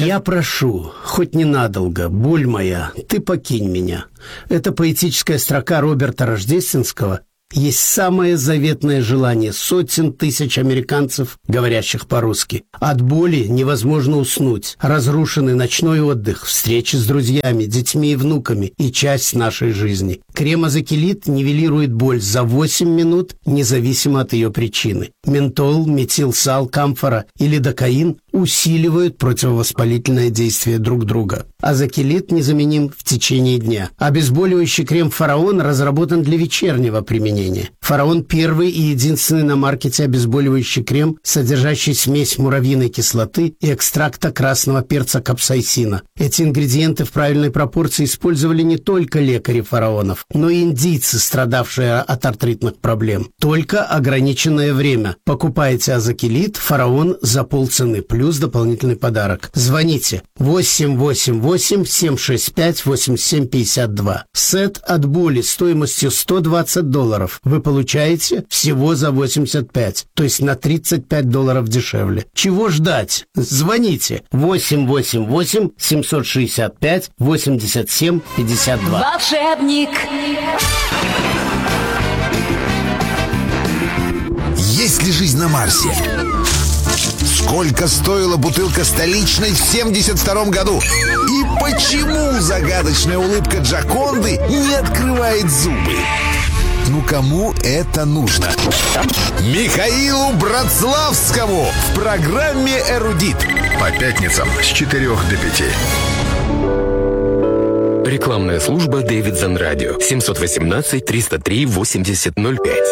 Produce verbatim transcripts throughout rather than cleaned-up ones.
Я прошу, хоть ненадолго, боль моя, ты покинь меня. Это поэтическая строка Роберта Рождественского есть самое заветное желание сотен тысяч американцев, говорящих по-русски. От боли невозможно уснуть. Разрушенный ночной отдых, встречи с друзьями, детьми и внуками и часть нашей жизни. Крем-азокилит нивелирует боль за восемь минут, независимо от ее причины. Ментол, метилсал, камфора или докаин усиливают противовоспалительное действие друг друга. Азокилит незаменим в течение дня. Обезболивающий крем «Фараон» разработан для вечернего применения. «Фараон» – первый и единственный на маркете обезболивающий крем, содержащий смесь муравьиной кислоты и экстракта красного перца капсаицина. Эти ингредиенты в правильной пропорции использовали не только лекари фараонов, но и индийцы, страдавшие от артритных проблем. Только ограниченное время. Покупайте азокилит «Фараон» за полцены, плюс дополнительный подарок. Звоните восемь восемь восемь семь шесть пять восемь семь пять два. Сет от боли стоимостью сто двадцать долларов вы получаете всего за восемьдесят пять, то есть на тридцать пять долларов дешевле. Чего ждать? Звоните восемь восемь восемь семь шесть пять восемь семь пять два. Волшебник. Есть ли жизнь на Марсе? Сколько стоила бутылка столичной в семьдесят втором году? И почему загадочная улыбка Джоконды не открывает зубы? Ну кому это нужно? Михаилу Братславскому в программе «Эрудит». По пятницам с четырех до пяти. Рекламная служба Davidson Radio. семь один восемь три ноль три восемьдесят ноль пять.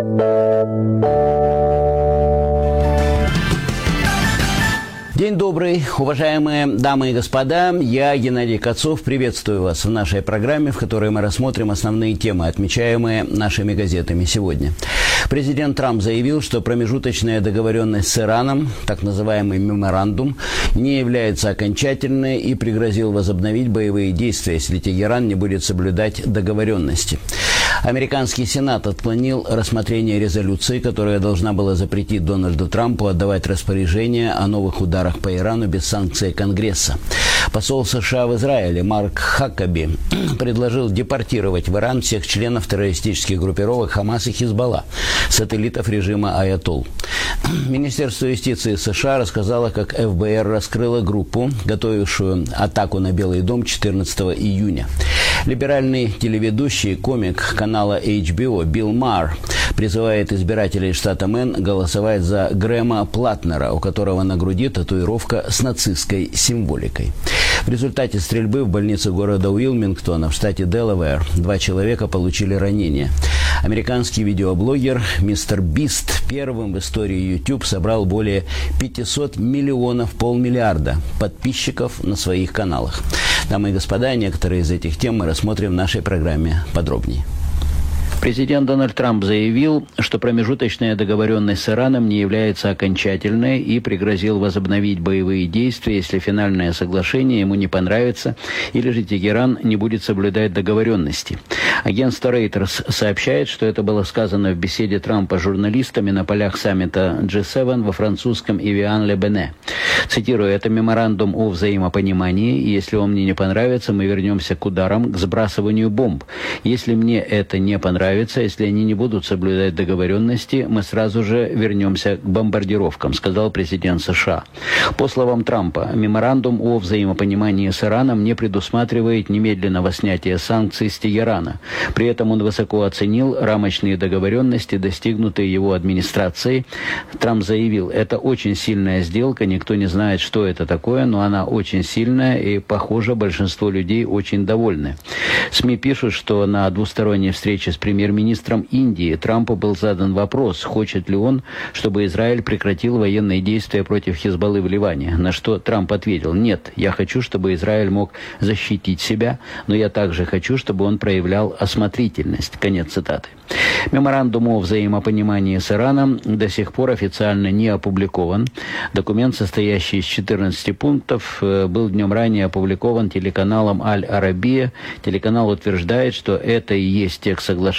День добрый, уважаемые дамы и господа. Я, Геннадий Кацов, приветствую вас в нашей программе, в которой мы рассмотрим основные темы, отмечаемые нашими газетами сегодня. Президент Трамп заявил, что промежуточная договоренность с Ираном, так называемый меморандум, не является окончательной и пригрозил возобновить боевые действия, если Тегеран не будет соблюдать договоренности. Американский Сенат отклонил рассмотрение резолюции, которая должна была запретить Дональду Трампу отдавать распоряжения о новых ударах по Ирану без санкций Конгресса. Посол США в Израиле Марк Хакаби предложил депортировать в Иран всех членов террористических группировок Хамас и Хизбалла, сателлитов режима Аятолл. Министерство юстиции США рассказало, как эф бэ эр раскрыло группу, готовившую атаку на Белый дом четырнадцатого июня. Либеральный телеведущий, комик канала эйч би о Билл Марр призывает избирателей штата Мэн голосовать за Грэма Платнера, у которого на груди татуировка с нацистской символикой. В результате стрельбы в больнице города Уилмингтона в штате Делавэр два человека получили ранения. Американский видеоблогер мистер Бист первым в истории YouTube собрал более пятьсот миллионов, полмиллиарда подписчиков на своих каналах. Дамы и господа, некоторые из этих тем мы рассмотрим в нашей программе подробнее. Президент Дональд Трамп заявил, что промежуточная договоренность с Ираном не является окончательной и пригрозил возобновить боевые действия, если финальное соглашение ему не понравится или же Тегеран не будет соблюдать договоренности. Агентство Reuters сообщает, что это было сказано в беседе Трампа с журналистами на полях саммита джи семь во французском Ивиан-ле-Бене. Цитирую, «Это меморандум о взаимопонимании, и если он мне не понравится, мы вернемся к ударам, к сбрасыванию бомб. Если мне это не понравится, если они не будут соблюдать договоренности, мы сразу же вернемся к бомбардировкам», сказал президент США. По словам Трампа, меморандум о взаимопонимании с Ираном не предусматривает немедленного снятия санкций с Тегерана. При этом он высоко оценил рамочные договоренности, достигнутые его администрацией. Трамп заявил, это очень сильная сделка, никто не знает, что это такое, но она очень сильная и, похоже, большинство людей очень довольны. СМИ пишут, что на двусторонней встрече с премьер-министром Индии Трампу был задан вопрос, хочет ли он, чтобы Израиль прекратил военные действия против Хизбаллы в Ливане. На что Трамп ответил, нет, я хочу, чтобы Израиль мог защитить себя, но я также хочу, чтобы он проявлял осмотрительность. Конец цитаты. Меморандум о взаимопонимании с Ираном до сих пор официально не опубликован. Документ, состоящий из четырнадцати пунктов, был днем ранее опубликован телеканалом Аль-Арабия. Телеканал утверждает, что это и есть текст соглашения,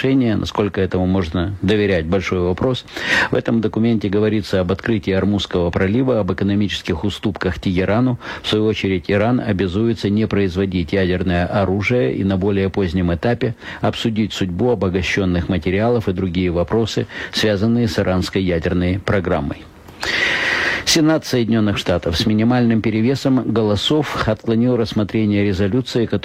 решение. Насколько этому можно доверять, большой вопрос. В этом документе говорится об открытии Ормузского пролива, об экономических уступках Тегерану. В свою очередь, Иран обязуется не производить ядерное оружие и на более позднем этапе обсудить судьбу обогащенных материалов и другие вопросы, связанные с иранской ядерной программой. Сенат Соединенных Штатов с минимальным перевесом голосов отклонил рассмотрение резолюции, которая